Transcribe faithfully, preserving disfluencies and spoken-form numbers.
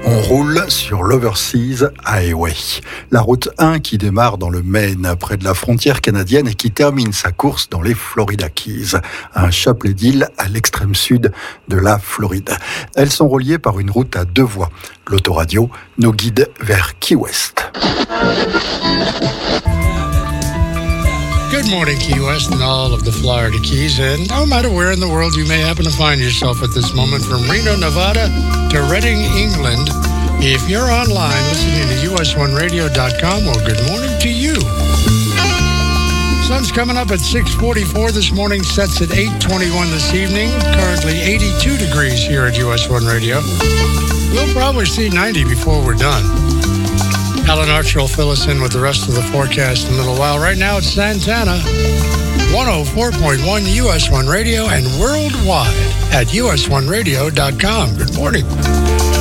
On roule sur l'Overseas Highway, la route un qui démarre dans le Maine, près de la frontière canadienne, et qui termine sa course dans les Florida Keys, un chapelet d'îles à l'extrême sud de la Floride. Elles sont reliées par une route à deux voies. L'autoradio nous guide vers Key West. Good morning, Key West and all of the Florida Keys, and no matter where in the world you may happen to find yourself at this moment, from Reno, Nevada to Reading, England, if you're online listening to U S one radio dot com, well, good morning to you. Sun's coming up at six forty-four this morning, sets at eight twenty-one this evening, currently eighty-two degrees here at U S one Radio. We'll probably see ninety before we're done. Alan Archer will fill us in with the rest of the forecast in a little while. Right now it's Santana, one oh four point one U S one Radio and worldwide at U S one radio dot com. Good morning.